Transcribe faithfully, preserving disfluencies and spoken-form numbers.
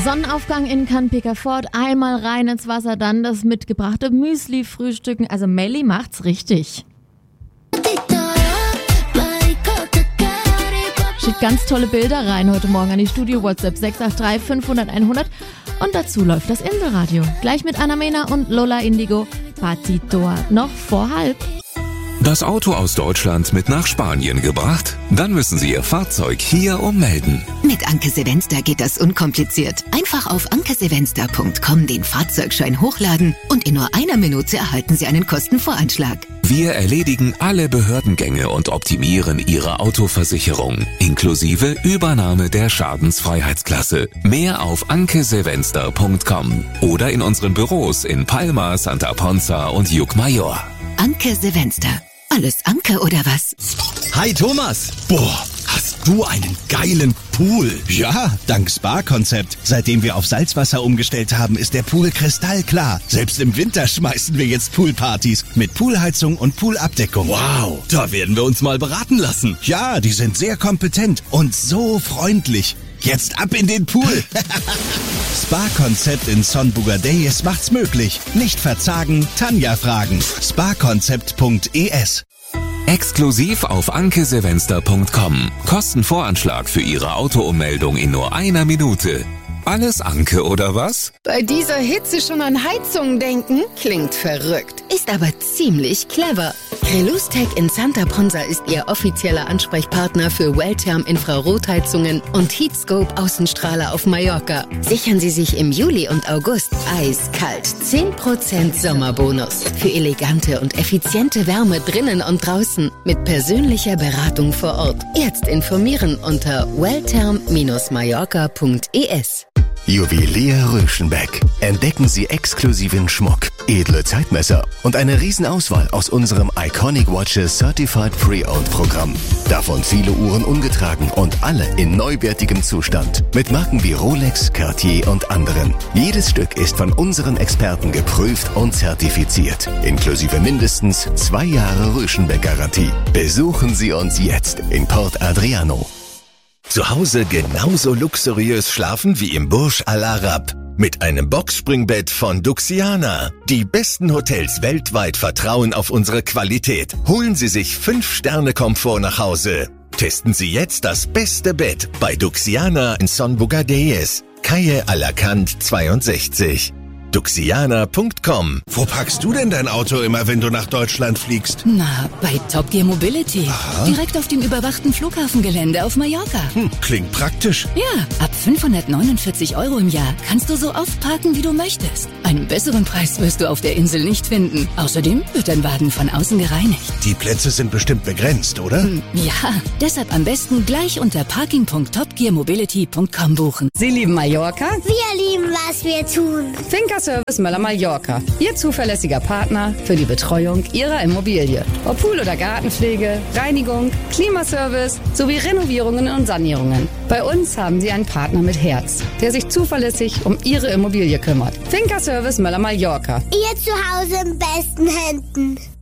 Sonnenaufgang in Cannes-Pickerford, einmal rein ins Wasser, dann das mitgebrachte Müsli frühstücken. Also Melli macht's richtig. Schickt ganz tolle Bilder rein heute Morgen an die Studio-WhatsApp sechs acht drei fünf null null hundert und dazu läuft das Inselradio. Gleich mit Anna Mena und Lola Indigo, Patitoa, noch vor halb. Das Auto aus Deutschland mit nach Spanien gebracht? Dann müssen Sie Ihr Fahrzeug hier ummelden. Mit Anke Sevenster geht das unkompliziert. Einfach auf anke sevenster punkt com den Fahrzeugschein hochladen und in nur einer Minute erhalten Sie einen Kostenvoranschlag. Wir erledigen alle Behördengänge und optimieren Ihre Autoversicherung, inklusive Übernahme der Schadensfreiheitsklasse. Mehr auf anke sevenster punkt com oder in unseren Büros in Palma, Santa Ponza und Llucmajor. Anke Sevenster. Alles Anke oder was? Hi Thomas! Boah, hast du einen geilen Pool? Ja, dank Spa-Konzept. Seitdem wir auf Salzwasser umgestellt haben, ist der Pool kristallklar. Selbst im Winter schmeißen wir jetzt Poolpartys mit Poolheizung und Poolabdeckung. Wow, da werden wir uns mal beraten lassen. Ja, die sind sehr kompetent und so freundlich. Jetzt ab in den Pool. Spa-Konzept in Son Bugadeyes macht's möglich. Nicht verzagen, Tanja fragen. spa-konzept punkt e s. Exklusiv auf anke sevenster punkt com. Kostenvoranschlag für Ihre Autoummeldung in nur einer Minute. Alles Anke oder was? Bei dieser Hitze schon an Heizungen denken? Klingt verrückt. Ist aber ziemlich clever. Relustech in Santa Ponza ist Ihr offizieller Ansprechpartner für Welltherm-Infrarotheizungen und Heatscope Außenstrahler auf Mallorca. Sichern Sie sich im Juli und August eiskalt zehn Prozent Sommerbonus für elegante und effiziente Wärme drinnen und draußen mit persönlicher Beratung vor Ort. Jetzt informieren unter welltherm Bindestrich mallorca punkt e s. Juwelier Röschenbeck. Entdecken Sie exklusiven Schmuck, edle Zeitmesser und eine Riesenauswahl aus unserem Iconic Watches Certified Pre-Owned Programm. Davon viele Uhren ungetragen und alle in neuwertigem Zustand. Mit Marken wie Rolex, Cartier und anderen. Jedes Stück ist von unseren Experten geprüft und zertifiziert. Inklusive mindestens zwei Jahre Röschenbeck-Garantie. Besuchen Sie uns jetzt in Port Adriano. Zu Hause genauso luxuriös schlafen wie im Burj Al Arab. Mit einem Boxspringbett von Duxiana. Die besten Hotels weltweit vertrauen auf unsere Qualität. Holen Sie sich fünf Sterne Komfort nach Hause. Testen Sie jetzt das beste Bett bei Duxiana in Son Bugadeyes. Calle Alacant zweiundsechzig. duxiana punkt com. Wo packst du denn dein Auto immer, wenn du nach Deutschland fliegst? Na, bei Top Gear Mobility. Aha. Direkt auf dem überwachten Flughafengelände auf Mallorca. Hm, klingt praktisch. Ja, ab fünfhundertneunundvierzig Euro im Jahr kannst du so oft parken, wie du möchtest. Einen besseren Preis wirst du auf der Insel nicht finden. Außerdem wird dein Wagen von außen gereinigt. Die Plätze sind bestimmt begrenzt, oder? Hm, ja, deshalb am besten gleich unter parking punkt top gear mobility punkt com buchen. Sie lieben Mallorca? Wir lieben, was wir tun. Finca Service Möller Mallorca. Ihr zuverlässiger Partner für die Betreuung Ihrer Immobilie. Ob Pool- oder Gartenpflege, Reinigung, Klimaservice sowie Renovierungen und Sanierungen. Bei uns haben Sie einen Partner mit Herz, der sich zuverlässig um Ihre Immobilie kümmert. Finca Service Möller Mallorca. Ihr Zuhause in besten Händen.